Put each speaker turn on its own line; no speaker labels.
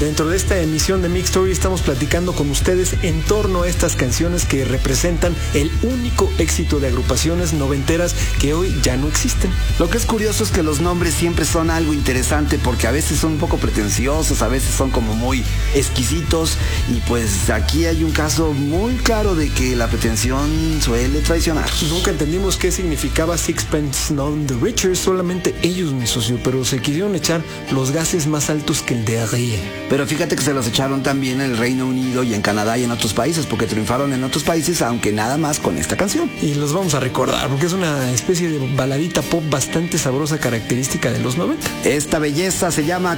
Dentro de esta emisión de Mix Story estamos platicando con ustedes en torno a estas canciones que representan el único éxito de agrupaciones noventeras que hoy ya no existen.
Lo que es curioso es que los nombres siempre son algo interesante porque a veces son un poco pretenciosos, a veces son como muy exquisitos y pues aquí hay un caso muy claro de que la pretensión suele traicionar.
Nunca entendimos qué significaba Sixpence None the Richer, solamente ellos, mi socio, pero se quisieron echar los gases más altos que el de Arrie.
Pero fíjate que se los echaron también en el Reino Unido y en Canadá y en otros países, porque triunfaron en otros países, aunque nada más con esta canción.
Y los vamos a recordar, porque es una especie de baladita pop bastante sabrosa, característica de los 90.
Esta belleza se llama